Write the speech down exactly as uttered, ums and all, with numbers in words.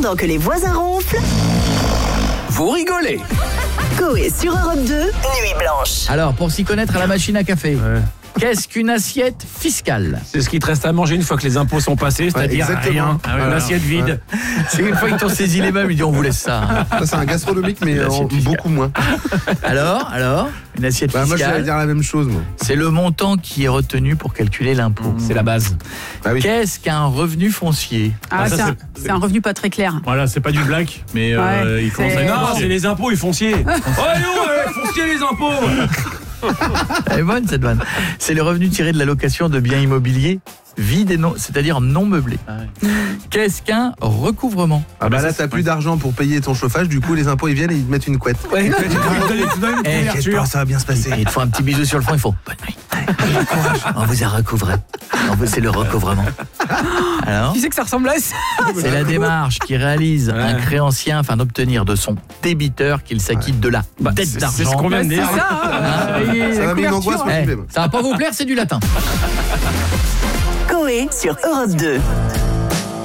Pendant que les voisins ronflent, vous rigolez. Coé sur Europe deux, Nuit Blanche. Alors, pour s'y connaître à la machine à café, ouais. Qu'est-ce qu'une assiette fiscale? C'est ce qui te reste à manger une fois que les impôts sont passés, c'est-à-dire ouais, rien, ah ouais, une voilà. assiette vide. Ouais. C'est une fois qu'ils t'ont saisi les meubles, ils disent on vous laisse ça. Ça, c'est un gastronomique, mais en, beaucoup moins. Alors, alors, une assiette bah, fiscale. Moi, j'allais dire la même chose, moi. C'est le montant qui est retenu pour calculer l'impôt. Mmh. C'est la base. Ah oui. Qu'est-ce qu'un revenu foncier? Ah, ah ça, c'est, un, c'est... c'est un revenu pas très clair. Voilà, c'est pas du black, mais ouais, euh, il commence à... Non, c'est les impôts et fonciers. Oh non, foncier les impôts. Elle est bonne cette vanne. C'est le revenu tiré de la location de biens immobiliers vides et non, c'est-à-dire non meublés. Ah ouais. Qu'est-ce qu'un recouvrement? Ah bah là t'as plus d'argent pour payer ton chauffage, du coup les impôts ils viennent et ils te mettent une couette. Ouais. Eh, pas, ça va bien se passer. Et ils te font un petit bisou sur le front, il faut bonne nuit. On vous a recouvré. On vous, c'est le recouvrement. Alors, tu sais que ça ressemble à ça. C'est la démarche qui réalise ouais. un créancier afin d'obtenir de son débiteur qu'il s'acquitte ouais. de la bah, dette c'est, d'argent. C'est ce qu'on vient de dire. C'est ça, hein. ah, ça va bien une angoisse, eh, ça va pas vous plaire, c'est du latin. Coé sur Europe deux.